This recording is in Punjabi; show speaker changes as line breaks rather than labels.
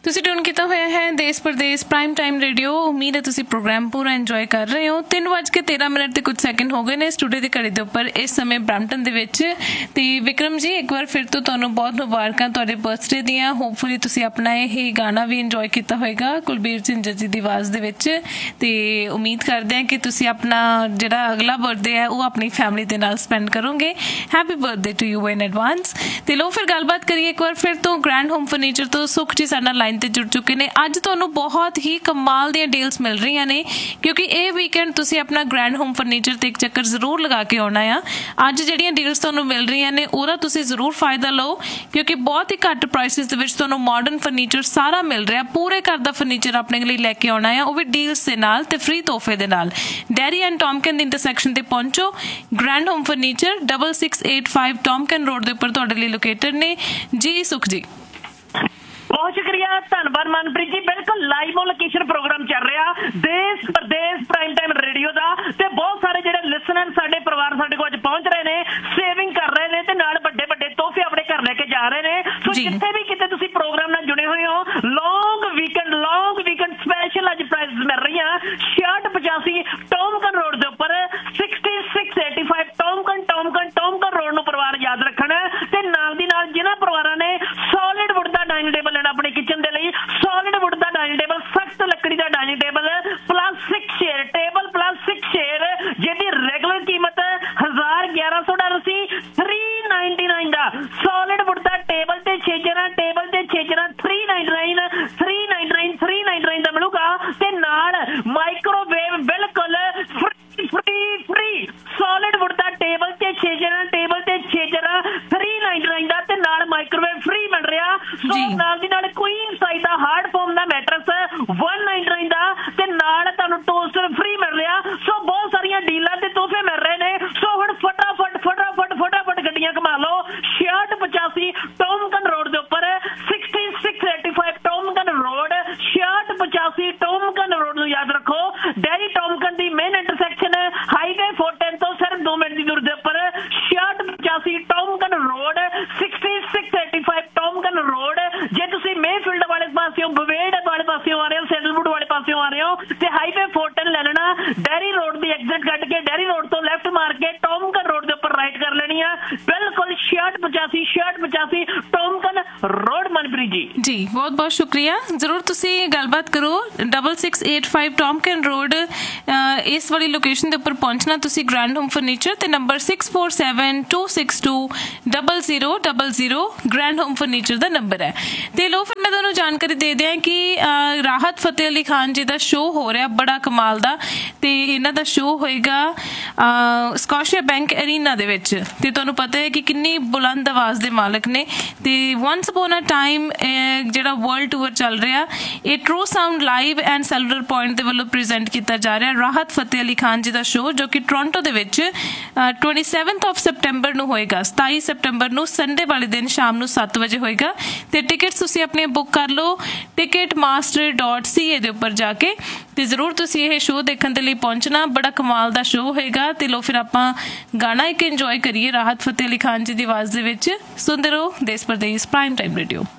ਤੁਸੀਂ ਟਿਊਨ ਕੀਤਾ ਹੋਇਆ ਹੈ ਦੇਸ਼ ਪ੍ਰਦੇਸ਼ ਪ੍ਰਾਈਮ ਟਾਈਮ ਰੇਡੀਓ। ਉਮੀਦ ਹੈ ਤੁਸੀਂ ਪ੍ਰੋਗਰਾਮ ਪੂਰਾ ਇੰਜੋਏ ਕਰ ਰਹੇ ਹੋ। 3:13 ਤੇ ਕੁਝ ਸੈਕਿੰਡ ਹੋ ਗਏ ਨੇ ਸਟੂਡੀਓ ਦੀ ਘੜੀ ਦੇ ਉੱਪਰ ਇਸ ਸਮੇਂ ਬਰੈਂਪਟਨ ਦੇ ਵਿੱਚ। ਤੇ ਵਿਕਰਮ ਜੀ, ਇੱਕ ਵਾਰ ਫਿਰ ਤੋਂ ਤੁਹਾਨੂੰ ਬਹੁਤ ਮੁਬਾਰਕਾਂ ਤੁਹਾਡੇ ਬਰਥਡੇ ਦੀਆਂ। ਹੋਪਫੁਲੀ ਤੁਸੀਂ ਆਪਣਾ ਇਹ ਗਾਣਾ ਵੀ ਇੰਜੋਏ ਕੀਤਾ ਹੋਏਗਾ ਕੁਲਬੀਰ ਝਿੰਜਰ ਜੀ ਦੀ ਆਵਾਜ਼ ਦੇ ਵਿੱਚ। ਤੇ ਉਮੀਦ ਕਰਦੇ ਹਾਂ ਕਿ ਤੁਸੀਂ ਆਪਣਾ ਜਿਹੜਾ ਅਗਲਾ ਬਰਥਡੇ ਹੈ ਉਹ ਆਪਣੀ ਫੈਮਿਲੀ ਦੇ ਨਾਲ ਸਪੈਂਡ ਕਰੋਗੇ। Happy birthday to you in advance. ਤੇ ਲੋ ਫਿਰ ਗੱਲਬਾਤ ਕਰੀਏ ਇੱਕ ਵਾਰ ਫਿਰ ਤੋਂ ਗ੍ਰੈਂਡ ਹੋਮ ਫਰਨੀਚਰ ਤੋਂ। ਸੁਖ ਜੀ ਸਾਡੇ ਨਾਲ ਲਾਈਨ ਤੇ ਜੁੜ ਚੁੱਕੇ ਨੇ। ਅੱਜ ਤੁਹਾਨੂੰ ਬਹੁਤ ਹੀ ਕਮਾਲ ਦੀਆਂ ਡੀਲਸ ਮਿਲ ਰਹੀਆਂ ਨੇ ਕਿਉਂਕਿ ਇਹ ਵੀਕਐਂਡ ਤੁਸੀਂ ਆਪਣਾ ਗ੍ਰੈਂਡ ਹੋਮ ਫਰਨੀਚਰ ਤੇ ਇੱਕ ਚੱਕਰ ਜ਼ਰੂਰ ਲਗਾ ਕੇ ਆਉਣਾ ਆ। ਅੱਜ ਜਿਹੜੀਆਂ ਡੀਲਸ ਤੁਹਾਨੂੰ ਮਿਲ ਰਹੀਆਂ ਨੇ ਉਹਦਾ ਤੁਸੀਂ ਜ਼ਰੂਰ ਫਾਇਦਾ ਲਓ ਕਿਉਂਕਿ ਬਹੁਤ ਹੀ ਘੱਟ ਪ੍ਰਾਈਸਿਸ ਦੇ ਵਿੱਚ ਤੁਹਾਨੂੰ ਮਾਡਰਨ ਫਰਨੀਚਰ ਸਾਰਾ ਮਿਲ ਰਿਹਾ। ਪੂਰੇ ਘਰ ਦਾ ਫਰਨੀਚਰ ਆਪਣੇ ਲਈ ਲੈ ਕੇ ਆਉਣਾ ਆ, ਉਹ ਵੀ ਡੀਲਸ ਦੇ ਨਾਲ ਤੇ ਫ੍ਰੀ ਤੋਹਫੇ ਦੇ ਨਾਲ। ਡੈਰੀ ਐਂਡ ਟੌਮਕਨ ਦੀ ਇੰਟਰਸੈਕਸ਼ਨ ਤੇ ਪਹੁੰਚੋ। ਗ੍ਰੈਂਡ ਹੋਮ ਫਰਨੀਚਰ 6685 ਟੌਮਕਨ ਰੋਡ ਦੇ ਉੱਪਰ ਤੁਹਾਡੇ ਲਈ ਲੋਕੇਟਡ ਨੇ ਜੀ। ਸੁਖ ਜੀ
ਬਹੁਤ ਸ਼ੁਕਰੀਆ, ਧੰਨਵਾਦ ਮਨਪ੍ਰੀਤ ਜੀ। ਬਿਲਕੁਲ ਲਾਈਵ ਲੋਕੇਸ਼ਨ ਪ੍ਰੋਗਰਾਮ ਚੱਲ ਰਿਹਾ ਦੇਸ਼ ਪ੍ਰਦੇਸ਼ ਪ੍ਰਾਈਮ ਟਾਈਮ ਰੇਡੀਓ ਦਾ, ਤੇ ਬਹੁਤ ਸਾਰੇ ਜਿਹੜੇ ਲਿਸਨਰ ਸਾਡੇ ਪਰਿਵਾਰ ਸਾਡੇ ਕੋਲ ਅੱਜ ਪਹੁੰਚ ਰਹੇ ਨੇ, ਸੇਵਿੰਗ ਕਰ ਰਹੇ ਨੇ ਤੇ ਨਾਲ ਵੱਡੇ ਵੱਡੇ ਤੋਹਫੇ ਆਪਣੇ ਘਰ ਲੈ ਕੇ ਜਾ ਰਹੇ ਨੇ। ਸੋ ਜਿੱਥੇ ਵੀ ਕਿਤੇ ਤੁਸੀਂ ਪ੍ਰੋਗਰਾਮ ਨਾਲ ਜੁੜੇ ਹੋਏ ਹੋ, ਲੌਂਗ ਵੀਕਐਂਡ ਸਪੈਸ਼ਲ ਅੱਜ ਪ੍ਰਾਈਜ਼ ਮਿਲ ਰਹੀਆਂ। 6685 ਟੌਮਕਨ ਰੋਡ ਦੇ ਉੱਪਰ 6685 ਟੌਮਕਨ ਰੋਡ ਨੂੰ ਪਰਿਵਾਰ ਯਾਦ ਰੱਖਣ। ਤੇ ਨਾਲ ਦੀ ਨਾਲ ਜਿਹਨਾਂ ਪਰਿਵਾਰਾਂ ਨੇ ਸੋਲਿਡ ਵੁੱਡ ਦਾ ਡਾਈਨਿੰਗ ਟੇਬਲ ਲੈਣਾ ਆਪਣੇ ਕਿਚਨ ਦੇ ਲਈ, ਸੋਲਿਡ ਵੁੱਡ ਦਾ ਡਾਈਨਿੰਗ ਟੇਬਲ, ਸਖਤ ਲੱਕੜੀ ਦਾ dining table plus 6 chair, table plus 6 chair, ਜਿਹਦੀ ਰੈਗੂਲਰ ਕੀਮਤ $1100 ਸੀ, $399 ਦਾ ਸੋਲਿਡ ਵੁੱਡ ਦਾ ਟੇਬਲ ਤੇ 6 ਚੇਅਰਾਂ, ਟੇਬਲ ਤੇ 6 ਚੇਅਰਾਂ, $399 ਦਾ ਮਿਲੂਗਾ। ਤੇ ਨਾਲ ਮਾਈਕ੍ਰੋਵੇਵ ਬਿਲਕੁਲ ਫ੍ਰੀ ਸੋਲਿਡ ਵੁੱਡ ਦਾ ਟੇਬਲ ਤੇ 6 ਚੇਅਰਾਂ, ਟੇਬਲ ਤੇ 6 ਚੇਅਰਾਂ, $399 ਦਾ, ਤੇ ਨਾਲ ਮਾਈਕ੍ਰੋਵੇਵ ਫ੍ਰੀ ਮਿਲ ਰਿਹਾ। ਸੋ ਨਾਲ ਦੀ ਨਾਲ ਕੁਈਨ ਸਾਈਜ਼ ਦਾ ਹਾਰਡ ਫੋਮ ਦਾ ਮੈਟਰਸ $199 ਦਾ, ਤੇ ਨਾਲ ਤੁਹਾਨੂੰ ਟੋਸਟਰ ਫ੍ਰੀ ਮਿਲ ਰਿਹਾ। ਸੋ ਬਹੁਤ ਸਾਰੀਆਂ ਡੀਲਾਂ ਤੇ ਤੋਹਫੇ ਮਿਲ ਰਹੇ ਨੇ। ਸੋ ਹੁਣ ਫਟਾਫਟ ਗੱਡੀਆਂ ਕਮਾ ਲਓ। 6685 ਟੌਮਕਨ ਰੋਡ ਦੇ ਉੱਪਰ 6685 ਟੌਮਕਨ ਰੋਡ, 6685 ਟੌਮਕਨ ਰੋਡ ਨੂੰ ਯਾਦ ਰੱਖੋ। ਡੈਰੀ ਟੌਮਕਨ ਦੀ ਮੇਨ ਇੰਟਰਸੈਕਸ਼ਨ ਹਾਈਵੇ 410 ਤੋਂ ਸਿਰਫ 2 ਮਿੰਟ ਦੀ ਦੂਰੀ ਦੇ ਉੱਪਰ 6685 ਟੌਮਕਨ ਰੋਡ, 6685 ਟੌਮਕਨ ਰੋਡ। ਜੇ ਤੁਸੀਂ ਮੇਫੀਲਡ ਵਾਲੇ ਪਾਸਿਓਂ, ਬਵੇਡ ਵਾਲੇ ਪਾਸਿਓਂ ਆ ਰਹੇ ਹੋ, ਸੈਡਲਵੁੱਡ ਵਾਲੇ ਪਾਸਿਓਂ ਆ ਰਹੇ ਹੋ, ਤੇ ਹਾਈਵੇ 410 ਲੈ ਲੈਣਾ। ਡੈਰੀ ਰੋਡ ਦੀ ਐਗਜ਼ਿਟ ਕੱਢ ਕੇ ਡੈਰੀ ਰੋਡ ਤੋਂ ਲੈਫਟ ਮਾਰ ਕੇ ਟੌਮਕਨ ਰੋਡ ਦੇ ਉੱਪਰ ਰਾਈਟ ਕਰ ਲੈਣੀ ਆ। ਬਿਲਕੁਲ 6685 ਟੌਮਕਨ ਰੋਡ। ਮਨਪ੍ਰੀਤ ਜੀ
ਬਹੁਤ ਬਹੁਤ ਸ਼ੁਕਰੀਆ। ਜ਼ਰੂਰ ਤੁਸੀਂ ਗੱਲਬਾਤ ਕਰੋ। 6685 ਟੌਮਕਨ ਰੋਡ ਇਸ ਵਾਲੀ ਲੋਕੇਸ਼ਨ ਦੇ ਉੱਪਰ ਪਹੁੰਚਣਾ ਤੁਸੀਂ ਗ੍ਰੈਂਡ ਹੋਮ ਫਰਨੀਚਰ ਤੇ ਨੰਬਰ 6472620000 ਗ੍ਰੈਂਡ ਹੋਮ ਫਰਨੀਚਰ ਦਾ ਨੰਬਰ ਹੈ। ਤੇ ਲੋ ਫਿਰ ਮੈਂ ਤੁਹਾਨੂੰ ਜਾਣਕਾਰੀ ਦੇ ਦਿਆਂ ਕਿ ਰਾਹਤ ਫਤਿਹ ਅਲੀ ਖਾਨ ਜੀ ਦਾ ਸ਼ੋਅ ਹੋ ਰਿਹਾ ਬੜਾ ਕਮਾਲ ਦਾ, ਤੇ ਇਹਨਾਂ ਦਾ ਸ਼ੋਅ ਹੋਏਗਾ ਸਕੋਸ਼ੀਆ ਬੈਂਕ ਅਰੀਨਾ ਦੇ ਵਿੱਚ। ਤੇ ਤੁਹਾਨੂੰ ਪਤਾ ਹੈ ਕਿ ਕਿੰਨੀ ਬੁਲੰਦ ਆਵਾਜ਼ ਦੇ ਮਾਲਕ ਨੇ। ਤੇ ਵਨਸ ਅਪੋਨ ਅ ਟਾਈਮ ਜਿਹੜਾ ਵਰਲਡ ਟੂਰ ਚੱਲ ਰਿਹਾ, ਇਹ true sound live and cellular point ਦੇ ਵੱਲੋਂ ਪ੍ਰੈਜ਼ੈਂਟ ਕੀਤਾ ਜਾ ਰਿਹਾ ਰਾਹਤ ਫਤਿਹ ਅਲੀ ਖਾਨ ਜੀ ਦਾ ਸ਼ੋਅ, ਜੋ ਕਿ ਟੋਰਾਂਟੋ ਦੇ ਵਿੱਚ 27 ਸੈਪਟੈਂਬਰ ਨੂੰ ਹੋਏਗਾ। 27 ਸੈਪਟੈਂਬਰ ਨੂੰ ਸੰਡੇ ਵਾਲੇ ਦਿਨ ਸ਼ਾਮ ਨੂੰ 7 ਵਜੇ ਹੋਏਗਾ। ਤੇ ਟਿਕਟਸ ਤੁਸੀਂ ਆਪਣੀਆਂ ਬੁੱਕ ਕਰ ਲਓ ticketmaster.ca ਦੇ ਉੱਪਰ ਜਾ ਕੇ। ਤੇ ਜ਼ਰੂਰ ਤੁਸੀਂ ਇਹ ਸ਼ੋਅ ਦੇਖਣ ਦੇ ਲਈ ਪਹੁੰਚਣਾ। ਬੜਾ ਕਮਾਲ ਦਾ ਸ਼ੋਅ ਹੋਏਗਾ। ਤੇ ਲੋ ਫਿਰ ਆਪਾਂ ਗਾਣਾ ਇੱਕ ਇੰਜੋਏ ਕਰੀਏ ਰਾਹਤ ਫਤਿਹ ਅਲੀ ਖਾਨ ਜੀ ਦੀ ਆਵਾਜ਼ ਦੇ ਵਿੱਚ। ਸੁਣਦੇ ਰਹੋ ਦੇਸ਼ ਪ੍ਰਦੇਸ਼ ਪ੍ਰਾਈਮ ਟਾਈਮ ਰੇਡੀਓ।